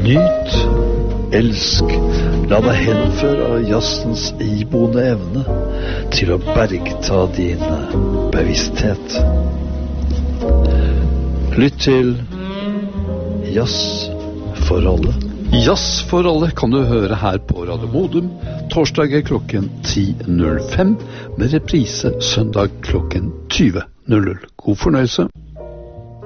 Nyt, elsk, la deg henføre av jazzens iboende evne til å bergta din bevissthet. Lytt til Jazz for alle. Jazz for alle kan du høre her på Radio Modum, torsdager klokken 10.05, med reprise søndag klokken 20.00. God fornøyelse.